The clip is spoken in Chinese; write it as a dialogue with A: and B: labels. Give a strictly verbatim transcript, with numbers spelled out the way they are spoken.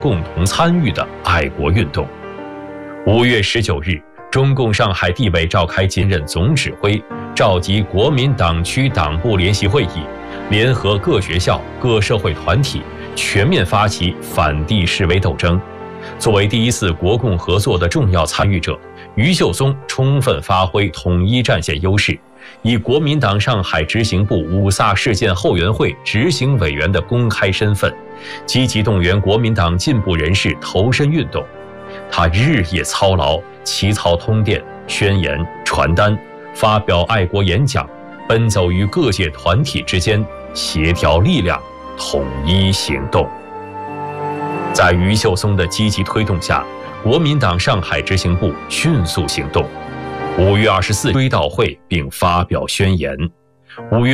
A: 共同参与的爱国运动。五月十九日，中共上海地委召开兼任总指挥，召集国民党区党部联席会议，联合各学校、各社会团体，全面发起反帝示威斗争。作为第一次国共合作的重要参与者，余秀松充分发挥统一战线优势，以国民党上海执行部五卅事件后援会执行委员的公开身份，积极动员国民党进步人士投身运动。他日夜操劳，起草通电、宣言、传单，发表爱国演讲，奔走于各界团体之间，协调力量，统一行动。在余秀松的积极推动下，国民党上海执行部迅速行动。五月二十四日追悼会并发表宣言。五月